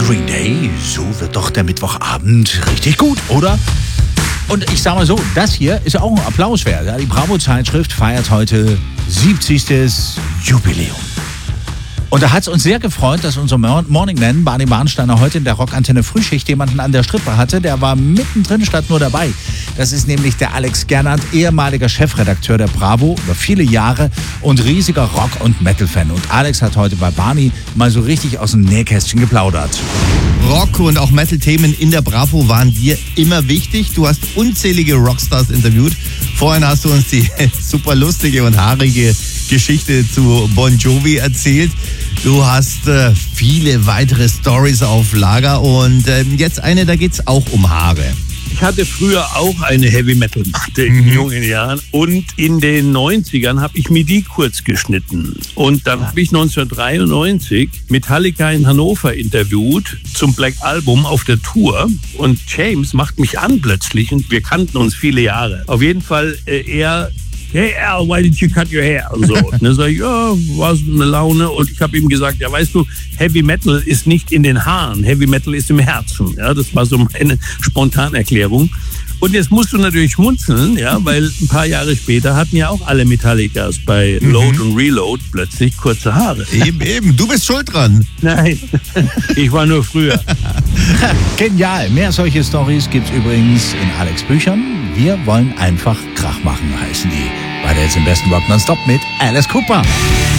Green Day, so wird doch der Mittwochabend richtig gut, oder? Und ich sag mal so, das hier ist auch ein Applaus wert. Ja, die Bravo-Zeitschrift feiert heute 70. Jubiläum. Und da hat es uns sehr gefreut, dass unser Morning Man, Barney Barnsteiner, heute in der Rockantenne Frühschicht jemanden an der Strippe hatte. Der war mittendrin statt nur dabei. Das ist nämlich der Alex Gernand, ehemaliger Chefredakteur der Bravo über viele Jahre und riesiger Rock- und Metal-Fan. Und Alex hat heute bei Barney mal so richtig aus dem Nähkästchen geplaudert. Rock- und auch Metal-Themen in der Bravo waren dir immer wichtig. Du hast unzählige Rockstars interviewt. Vorhin hast du uns die super lustige und haarige Geschichte zu Bon Jovi erzählt. Du hast viele weitere Stories auf Lager und jetzt eine, da geht's auch um Haare. Ich hatte früher auch eine Heavy-Metal-Matte in jungen Jahren und in den 90ern habe ich mir die kurz geschnitten. Und dann habe ich 1993 Metallica in Hannover interviewt zum Black Album auf der Tour und James macht mich an plötzlich und wir kannten uns viele Jahre. Auf jeden Fall hey Al, why did you cut your hair? Und so. Und dann sag ich, ja, war so eine Laune. Und ich habe ihm gesagt, ja, weißt du, Heavy Metal ist nicht in den Haaren, Heavy Metal ist im Herzen. Ja, das war so meine Spontanerklärung. Und jetzt musst du natürlich schmunzeln, ja, weil ein paar Jahre später hatten ja auch alle Metallicas bei Load und Reload plötzlich kurze Haare. Eben, du bist schuld dran. Nein, ich war nur früher. Genial. Mehr solche Stories gibt's übrigens in Alex Büchern. Wir wollen einfach Krach machen, heißen die. Weiter jetzt im besten Rock nonstop mit Alice Cooper.